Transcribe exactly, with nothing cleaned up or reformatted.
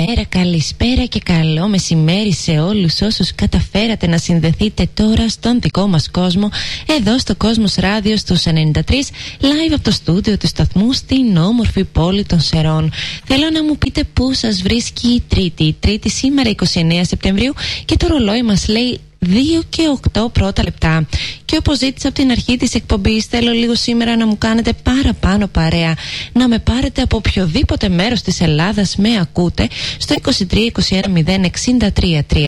Καλησπέρα, καλησπέρα και καλό μεσημέρι σε όλους όσους καταφέρατε να συνδεθείτε τώρα στον δικό μας κόσμο, εδώ στο Κόσμος Ράδιο στους ενενήντα τρία, live από το στούντιο του σταθμού στην όμορφη πόλη των Σερών. Θέλω να μου πείτε πού σας βρίσκει η Τρίτη. Η Τρίτη σήμερα είκοσι εννέα Σεπτεμβρίου και το ρολόι μας λέει δύο και οκτώ πρώτα λεπτά. Και όπως ζήτησα από την αρχή της εκπομπής, θέλω λίγο σήμερα να μου κάνετε παραπάνω παρέα. Να με πάρετε από οποιοδήποτε μέρος της Ελλάδας με ακούτε στο είκοσι τρία είκοσι ένα μηδέν εξήντα τρία τρία.